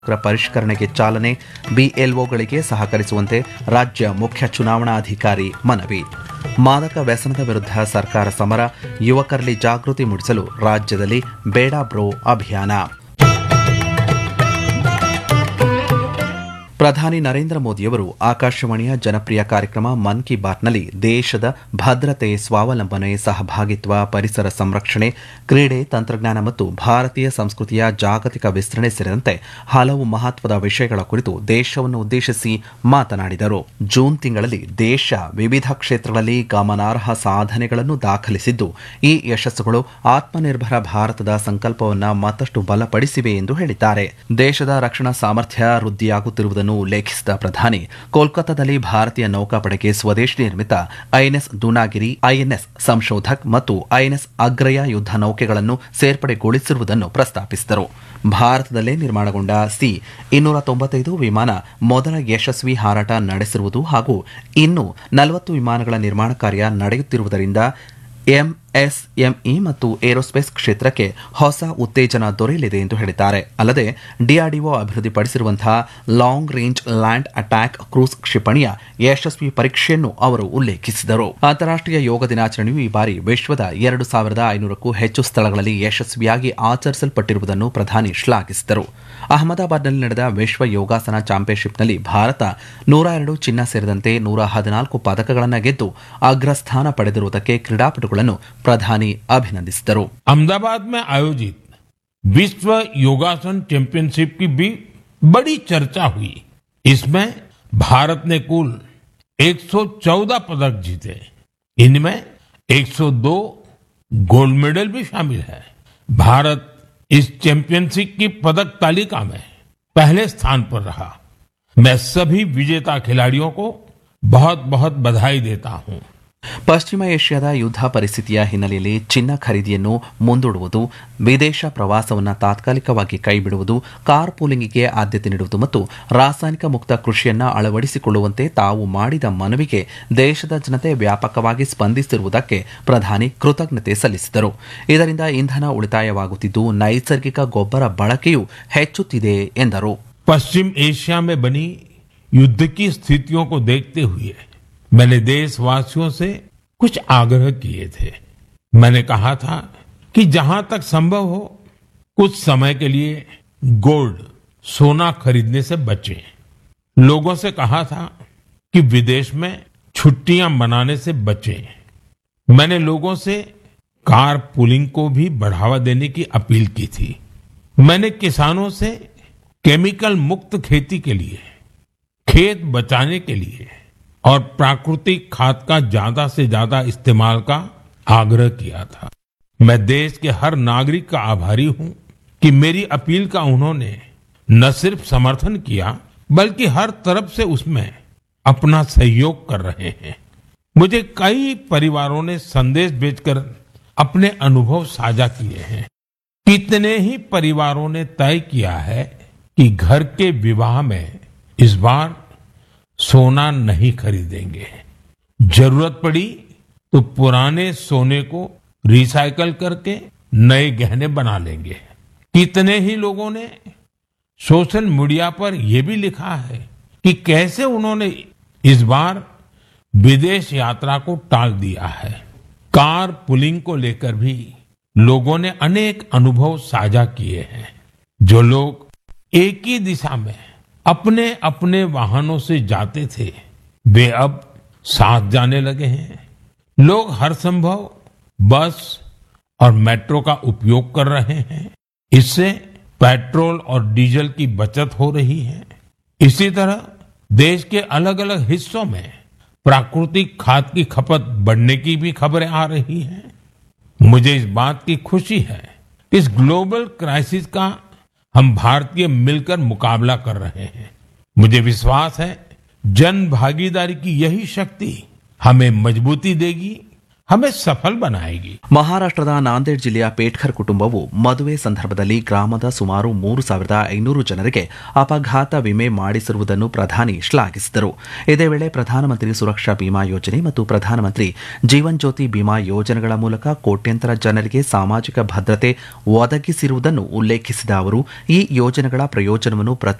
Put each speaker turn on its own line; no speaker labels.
ಪರಿಷ್ಕರಣೆಗೆ ಚಾಲನೆ, ಬಿಎಲ್ಒಗಳಿಗೆ ಸಹಕರಿಸುವಂತೆ ರಾಜ್ಯ ಮುಖ್ಯ ಚುನಾವಣಾಧಿಕಾರಿ ಮನವಿ. ಮಾದಕ ವ್ಯಸನದ ವಿರುದ್ಧ ಸರ್ಕಾರ ಸಮರ, ಯುವಕರಲ್ಲಿ ಜಾಗೃತಿ ಮೂಡಿಸಲು ರಾಜ್ಯದಲ್ಲಿ ಬೇಡ ಬ್ರೋ ಅಭಿಯಾನ. ಪ್ರಧಾನಿ ನರೇಂದ್ರ ಮೋದಿಯವರು ಆಕಾಶವಾಣಿಯ ಜನಪ್ರಿಯ ಕಾರ್ಯಕ್ರಮ ಮನ್ ಕಿ ಬಾತ್ನಲ್ಲಿ ದೇಶದ ಭದ್ರತೆ, ಸ್ವಾವಲಂಬನೆ, ಸಹಭಾಗಿತ್ವ, ಪರಿಸರ ಸಂರಕ್ಷಣೆ, ಕ್ರೀಡೆ, ತಂತ್ರಜ್ಞಾನ ಮತ್ತು ಭಾರತೀಯ ಸಂಸ್ಕೃತಿಯ ಜಾಗತಿಕ ವಿಸ್ತರಣೆ ಸೇರಿದಂತೆ ಹಲವು ಮಹತ್ವದ ವಿಷಯಗಳ ಕುರಿತು ದೇಶವನ್ನು ಉದ್ದೇಶಿಸಿ ಮಾತನಾಡಿದರು. ಜೂನ್ ತಿಂಗಳಲ್ಲಿ ದೇಶ ವಿವಿಧ ಕ್ಷೇತ್ರಗಳಲ್ಲಿ ಗಮನಾರ್ಹ ಸಾಧನೆಗಳನ್ನು ದಾಖಲಿಸಿದ್ದು, ಈ ಯಶಸ್ಸುಗಳು ಆತ್ಮನಿರ್ಭರ ಭಾರತದ ಸಂಕಲ್ಪವನ್ನು ಮತ್ತಷ್ಟು ಬಲಪಡಿಸಿವೆ ಎಂದು ಹೇಳಿದ್ದಾರೆ. ದೇಶದ ರಕ್ಷಣಾ ಸಾಮರ್ಥ್ಯ ವೃದ್ಧಿಯಾಗುತ್ತಿರುವುದನ್ನು ಉಲ್ಲೇಖಿಸಿದ ಪ್ರಧಾನಿ, ಕೋಲ್ಕತ್ತಾದಲ್ಲಿ ಭಾರತೀಯ ನೌಕಾಪಡೆಗೆ ಸ್ವದೇಶಿ ನಿರ್ಮಿತ ಐಎನ್ಎಸ್ ದುನಾಗಿರಿ, ಐಎನ್ಎಸ್ ಸಂಶೋಧಕ್ ಮತ್ತು ಐಎನ್ಎಸ್ ಅಗ್ರಯ ಯುದ್ಧ ನೌಕೆಗಳನ್ನು ಸೇರ್ಪಡೆಗೊಳಿಸಿರುವುದನ್ನು ಪ್ರಸ್ತಾಪಿಸಿದರು. ಭಾರತದಲ್ಲೇ ನಿರ್ಮಾಣಗೊಂಡ ಸಿ-295 ವಿಮಾನ ಮೊದಲ ಯಶಸ್ವಿ ಹಾರಾಟ ನಡೆಸಿರುವುದು ಹಾಗೂ ಇನ್ನು 40 ವಿಮಾನಗಳ ನಿರ್ಮಾಣ ಕಾರ್ಯ ನಡೆಯುತ್ತಿರುವುದರಿಂದ ಎಂಎಸ್ಎಂಇ ಮತ್ತು ಏರೋಸ್ಪೇಸ್ ಕ್ಷೇತ್ರಕ್ಕೆ ಹೊಸ ಉತ್ತೇಜನ ದೊರೆಯಲಿದೆ ಎಂದು ಹೇಳಿದ್ದಾರೆ. ಅಲ್ಲದೆ DRDO ಅಭಿವೃದ್ಧಿಪಡಿಸಿರುವಂತಹ long range land attack cruise ಕ್ಷಿಪಣಿಯ ಯಶಸ್ವಿ ಪರೀಕ್ಷೆಯನ್ನು ಅವರು ಉಲ್ಲೇಖಿಸಿದರು. ಅಂತಾರಾಷ್ಟೀಯ ಯೋಗ ದಿನಾಚರಣೆಯು ಈ ಬಾರಿ ವಿಶ್ವದ 2500ಕ್ಕೂ ಹೆಚ್ಚು ಸ್ಥಳಗಳಲ್ಲಿ ಯಶಸ್ವಿಯಾಗಿ ಆಚರಿಸಲ್ಪಟ್ಟಿರುವುದನ್ನು ಪ್ರಧಾನಿ ಶ್ಲಾಘಿಸಿದರು. ಅಹಮದಾಬಾದ್ನಲ್ಲಿ ನಡೆದ ವಿಶ್ವ ಯೋಗಾಸನ ಚಾಂಪಿಯನ್ಶಿಪ್ನಲ್ಲಿ ಭಾರತ 102 ಚಿನ್ನ ಸೇರಿದಂತೆ 114 ಪದಕಗಳನ್ನು ಗೆದ್ದು ಅಗ್ರಸ್ಥಾನ ಪಡೆದಿರುವುದಕ್ಕೆ ಕ್ರೀಡಾಪಟುಗಳನ್ನು ಪ್ರಧಾನಿ ಅಭಿನಂದಿಸಿದರು.
अहमदाबाद में आयोजित विश्व योगासन चैंपियनशिप की भी बड़ी चर्चा हुई. इसमें भारत ने कुल 114 पदक जीते. इनमें 102 गोल्ड मेडल भी शामिल है. भारत इस चैंपियनशिप की पदक तालिका में पहले स्थान पर रहा. मैं सभी विजेता खिलाड़ियों को बहुत बहुत बधाई देता हूं.
ಪಶ್ಚಿಮ ಏಷ್ಯಾದ ಯುದ್ಧ ಪರಿಸ್ಥಿತಿಯ ಹಿನ್ನೆಲೆಯಲ್ಲಿ ಚಿನ್ನ ಖರೀದಿಯನ್ನು ಮುಂದೂಡುವುದು, ವಿದೇಶ ಪ್ರವಾಸವನ್ನು ತಾತ್ಕಾಲಿಕವಾಗಿ ಕೈಬಿಡುವುದು, ಕಾರ್ ಪೂಲಿಂಗಿಗೆ ಆದ್ಯತೆ ನೀಡುವುದು ಮತ್ತು ರಾಸಾಯನಿಕ ಮುಕ್ತ ಕೃಷಿಯನ್ನು ಅಳವಡಿಸಿಕೊಳ್ಳುವಂತೆ ತಾವು ಮಾಡಿದ ಮನವಿಗೆ ದೇಶದ ಜನತೆ ವ್ಯಾಪಕವಾಗಿ ಸ್ಪಂದಿಸಿರುವುದಕ್ಕೆ ಪ್ರಧಾನಿ ಕೃತಜ್ಞತೆ ಸಲ್ಲಿಸಿದರು. ಇದರಿಂದ ಇಂಧನ ಉಳಿತಾಯವಾಗುತ್ತಿದ್ದು ನೈಸರ್ಗಿಕ ಗೊಬ್ಬರ ಬಳಕೆಯೂ ಹೆಚ್ಚುತ್ತಿದೆ ಎಂದರು.
पश्चिम एशिया में बनी युद्ध की स्थितियों को देखते हुए मैंने देशवासियों से कुछ आग्रह किए थे. मैंने कहा था कि जहां तक संभव हो कुछ समय के लिए गोल्ड, सोना खरीदने से बचें. लोगों से कहा था कि विदेश में छुट्टियां मनाने से बचें. मैंने लोगों से कार पूलिंग को भी बढ़ावा देने की अपील की थी. मैंने किसानों से केमिकल मुक्त खेती के लिए, खेत बचाने के लिए और प्राकृतिक खाद का ज्यादा से ज्यादा इस्तेमाल का आग्रह किया था. मैं देश के हर नागरिक का आभारी हूं कि मेरी अपील का उन्होंने न सिर्फ समर्थन किया बल्कि हर तरफ से उसमें अपना सहयोग कर रहे हैं. मुझे कई परिवारों ने संदेश भेजकर अपने अनुभव साझा किए हैं. कितने ही परिवारों ने तय किया है कि घर के विवाह में इस बार सोना नहीं खरीदेंगे. जरूरत पड़ी तो पुराने सोने को रिसाइकल करके नए गहने बना लेंगे. कितने ही लोगों ने सोशल मीडिया पर यह भी लिखा है कि कैसे उन्होंने इस बार विदेश यात्रा को टाल दिया है. कार पुलिंग को लेकर भी लोगों ने अनेक अनुभव साझा किए हैं. जो लोग एक ही दिशा में अपने अपने वाहनों से जाते थे वे अब साथ जाने लगे हैं. लोग हर संभव बस और मेट्रो का उपयोग कर रहे हैं. इससे पेट्रोल और डीजल की बचत हो रही है. इसी तरह देश के अलग अलग हिस्सों में प्राकृतिक खाद की खपत बढ़ने की भी खबरें आ रही हैं. मुझे इस बात की खुशी है कि इस ग्लोबल क्राइसिस का हम भारतीय मिलकर मुकाबला कर रहे हैं. मुझे विश्वास है जन भागीदारी की यही शक्ति हमें मजबूती देगी हमें सफल बनाएगी।
ಮಹಾರಾಷ್ಟ್ರದ ನಾಂದೇಡ್ ಜಿಲ್ಲೆಯ ಪೇಟ್ಕರ್ ಕುಟುಂಬವು ಮದುವೆ ಸಂದರ್ಭದಲ್ಲಿ ಗ್ರಾಮದ ಸುಮಾರು 3,500 ಜನರಿಗೆ ಅಪಘಾತ ವಿಮೆ ಮಾಡಿಸಿರುವುದನ್ನು ಪ್ರಧಾನಿ ಶ್ಲಾಘಿಸಿದರು. ಇದೇ ವೇಳೆ ಪ್ರಧಾನಮಂತ್ರಿ ಸುರಕ್ಷಾ ಬಿಮಾ ಯೋಜನೆ ಮತ್ತು ಪ್ರಧಾನಮಂತ್ರಿ ಜೀವನ್ ಜ್ಯೋತಿ ಬಿಮಾ ಯೋಜನೆಗಳ ಮೂಲಕ ಕೋಟ್ಯಂತರ ಜನರಿಗೆ ಸಾಮಾಜಿಕ ಭದ್ರತೆ ಒದಗಿಸಿರುವುದನ್ನು ಉಲ್ಲೇಖಿಸಿದ ಅವರು ಈ ಯೋಜನೆಗಳ ಪ್ರಯೋಜನವನ್ನು